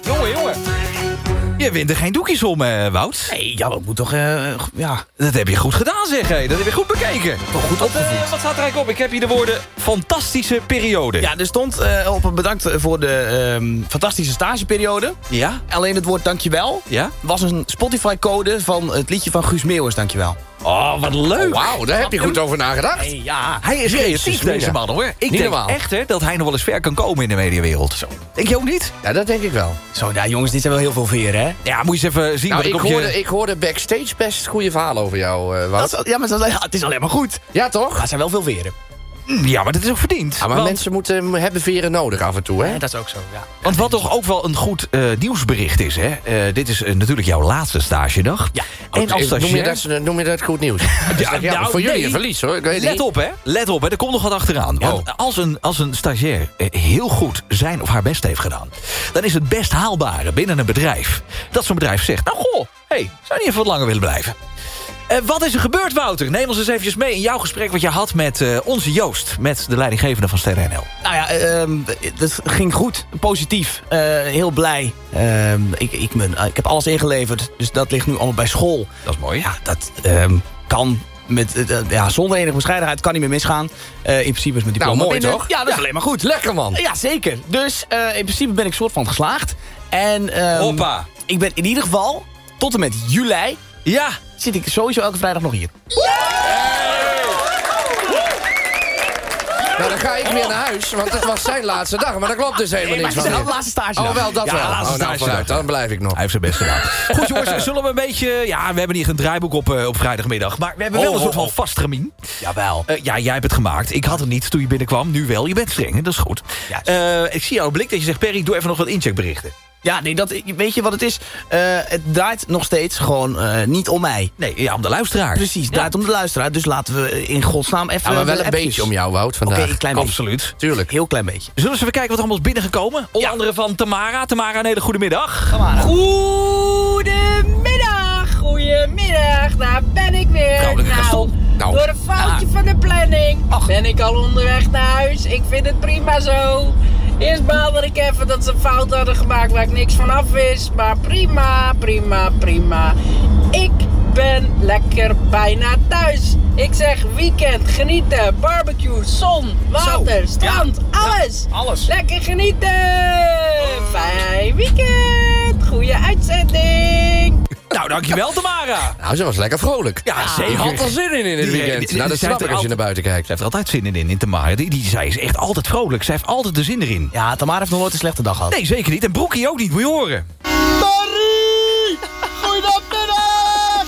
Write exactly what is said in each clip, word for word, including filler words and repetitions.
Jongen, jongen. Je wint er geen doekjes om, eh, Wout. Nee, ja, dat moet toch... Uh, ja. Dat heb je goed gedaan, zeg. Hé. Dat heb je goed bekeken. Toch goed wat, opgevoed. uh, wat staat er eigenlijk op? Ik heb hier de woorden fantastische periode. Ja, er stond uh, op een bedankt voor de uh, fantastische stageperiode. Ja? Alleen het woord dankjewel Ja? was een Spotify-code van het liedje van Guus Meeuwis, dankjewel. Oh, wat leuk. Oh, wauw, daar heb je goed over nagedacht. Hey, ja. Hij is creatief, deze man, hoor. Ik Niet denk normaal. echt hè, dat hij nog wel eens ver kan komen in de mediawereld. Zo. Denk je ook niet? Ja, dat denk ik wel. Zo, ja, jongens, dit zijn wel heel veel veren, hè? Ja, moet je eens even zien Nou, wat ik ik op hoorde, je... ik hoorde backstage best goede verhalen over jou, uh, Wout. Dat is, ja, maar dat is, ja, het is alleen maar goed. Ja, toch? Maar het zijn wel veel veren. Ja, maar dat is ook verdiend. Ja, maar want, mensen moeten, hebben veren nodig af en toe, hè? Ja, dat is ook zo, ja. want wat toch ook wel een goed uh, nieuwsbericht is, hè? Uh, dit is uh, natuurlijk jouw laatste stagedag. Ja. En als noem, je stagiair... dat, noem je dat goed nieuws? Ja, ja, nou, voor jullie nee. een verlies, hoor. Ik weet Let niet. op, hè. Let op, hè. Er komt nog wat achteraan. Want Oh. als, een, als een stagiair eh, heel goed zijn of haar best heeft gedaan... dan is het best haalbare binnen een bedrijf... dat zo'n bedrijf zegt... nou, goh, hey, zou je niet even wat langer willen blijven? Uh, wat is er gebeurd, Wouter? Neem ons eens eventjes mee in jouw gesprek wat je had met uh, onze Joost... met de leidinggevende van Sterren N L. Nou ja, het uh, ging goed. Positief. Uh, heel blij. Uh, ik, ik, ben, uh, ik heb alles ingeleverd. Dus dat ligt nu allemaal bij school. Dat is mooi. Ja, dat uh, kan... Met, uh, ja, zonder enige bescheidenheid kan niet meer misgaan. Uh, in principe is mijn diploma Nou, mooi binnen. toch? Ja, dat is Ja. alleen maar goed. Lekker, man. Ja, zeker. Dus uh, in principe ben ik soort van geslaagd. En um, Hoppa. ik ben in ieder geval tot en met juli... Ja. zit ik sowieso elke vrijdag nog hier. Nou, dan ga ik weer naar huis, want het was zijn laatste dag. Maar dat klopt dus helemaal Nee, maar niks het is van. wel de laatste stage. Oh, wel, dat Ja, wel. laatste Oh, nou, stagedag. vooruit, dan blijf ik nog. Hij heeft zijn best gedaan. Goed, jongens, zullen we een beetje... Ja, we hebben niet een draaiboek op, uh, op vrijdagmiddag. Maar we hebben wel Oh, een soort oh, van oh. vast termijn. Jawel. Uh, ja, jij hebt het gemaakt. Ik had het niet toen je binnenkwam. Nu wel. Je bent streng, hè? Dat is goed. Ja. Uh, ik zie jouw blik dat je zegt... Perry, doe even nog wat incheckberichten. Ja, nee, dat, weet je wat het is? Uh, het draait nog steeds gewoon uh, niet om mij. Nee, ja, om de luisteraar. Precies, het Ja. draait om de luisteraar. Dus laten we in godsnaam even... Ja, maar wel de een appjes. beetje om jou, Wout, vandaag. Oké, een klein beetje. Absoluut. Tuurlijk. Heel klein beetje. Zullen we eens even kijken wat er allemaal is binnengekomen? Onder Ja. andere van Tamara. Tamara, een hele goede middag. Goedemiddag, goedemiddag, daar ben ik weer. Vrouwelijke Nou, Gaston. Nou. door een foutje Ah. van de planning Ach. ben ik al onderweg naar huis. Ik vind het prima zo. Eerst baalde ik even dat ze een fout hadden gemaakt waar ik niks van af wist. Maar prima, prima, prima. Ik ben lekker bijna thuis. Ik zeg weekend, genieten, barbecue, zon, water, strand, Ja. alles. Ja, alles. Lekker genieten. Fijn weekend. Goeie uitzending. Nou, dankjewel, Tamara. Nou, ze was lekker vrolijk. Ja, Die zeker. had er zin in in het Die- weekend. die- die- Nou, dat zij snap heeft ik als je er naar buiten kijkt. Ze heeft er altijd zin in, in Tamara. Die, die, zij is echt altijd vrolijk. Zij heeft altijd de zin erin. Ja, Tamara heeft nog nooit een slechte dag gehad. Nee, zeker niet. En Broekie ook niet, moet je horen. Marie! Goedemiddag!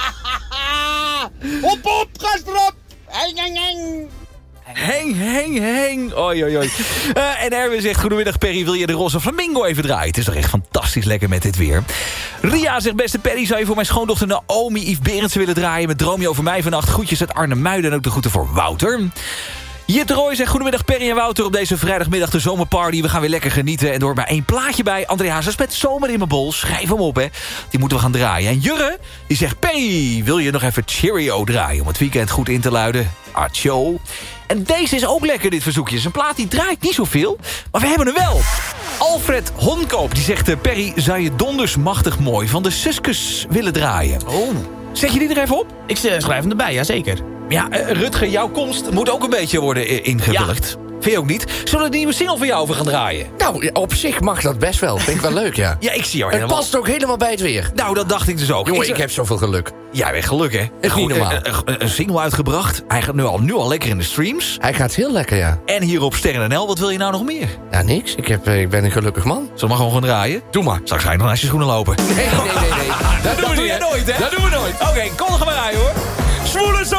Hop, hop, gas erop! Heng, heng, heng! Heng, heng, heng. Oi, oi, oi. Uh, en Erwin zegt, goedemiddag Perry, wil je de roze flamingo even draaien? Het is toch echt fantastisch lekker met dit weer. Ria zegt, beste Perry, zou je voor mijn schoondochter Naomi Yves Berendsen willen draaien? Met Droom je over mij vannacht. Groetjes uit Arnhem-Muiden en ook de groeten voor Wouter. Jit Roy zegt, goedemiddag Perry en Wouter op deze vrijdagmiddag de zomerparty. We gaan weer lekker genieten en door maar één plaatje bij. André Hazes met Zomer in mijn bol. Schrijf hem op, hè. Die moeten we gaan draaien. En Jurre, die zegt, Perry, wil je nog even Cheerio draaien om het weekend goed in te luiden? Acho. En deze is ook lekker, dit verzoekje. Het is een plaat die draait niet zoveel, maar we hebben hem wel. Alfred Honkoop, die zegt, uh, Perry, zou je donders machtig mooi van de Suskus willen draaien? Oh. Zet je die er even op? Ik uh, schrijf hem erbij, jazeker. Ja, uh, Rutger, jouw komst moet ook een beetje worden uh, ingewilligd. Vind je ook niet? Zullen we de nieuwe single van jou over gaan draaien? Nou, ja, op zich mag dat best wel. Vind ik wel leuk, ja. Ja, ik zie jou Het helemaal. past ook helemaal bij het weer. Nou, dat dacht ik dus ook. Jongen, zeg- ik heb zoveel geluk. Jij bent geluk, hè? niet Goed, normaal. uh, uh, Een single uitgebracht. Hij gaat nu al, nu al lekker in de streams. Hij gaat heel lekker, ja. En hier op Sterren N L, wat wil je nou nog meer? Ja, niks. Ik, heb, eh, ik ben een gelukkig man. Zullen we gewoon gaan draaien? Doe maar. Straks ga je nog naast je schoenen lopen. Nee, nee, nee, nee. Dat doen we nooit, hè? Dat doen we nooit. Oké, kom er maar uit, hoor. Zwoele